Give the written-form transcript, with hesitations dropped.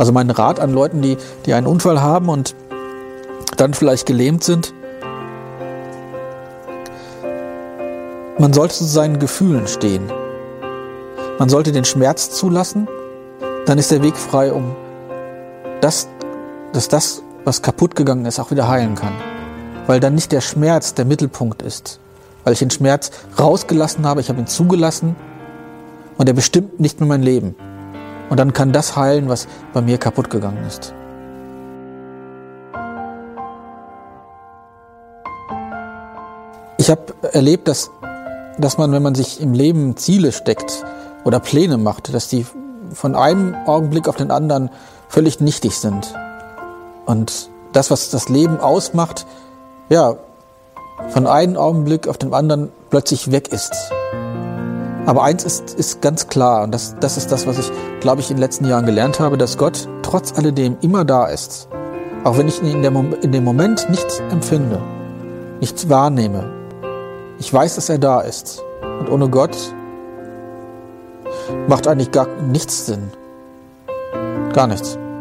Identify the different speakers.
Speaker 1: Also mein Rat an Leuten, die einen Unfall haben und dann vielleicht gelähmt sind: Man sollte zu seinen Gefühlen stehen. Man sollte den Schmerz zulassen, dann ist der Weg frei, dass das, was kaputt gegangen ist, auch wieder heilen kann. Weil dann nicht der Schmerz der Mittelpunkt ist. Weil ich den Schmerz rausgelassen habe, ich habe ihn zugelassen und er bestimmt nicht mehr mein Leben. Und dann kann das heilen, was bei mir kaputt gegangen ist. Ich habe erlebt, dass man, wenn man sich im Leben Ziele steckt oder Pläne macht, dass die von einem Augenblick auf den anderen völlig nichtig sind. Und das, was das Leben ausmacht, ja, von einem Augenblick auf den anderen plötzlich weg ist. Aber eins ist ganz klar, und das ist das, was ich, glaube ich, in den letzten Jahren gelernt habe, dass Gott trotz alledem immer da ist. Auch wenn ich ihn in dem Moment nicht empfinde, nicht wahrnehme. Ich weiß, dass er da ist. Und ohne Gott macht eigentlich gar nichts Sinn. Gar nichts.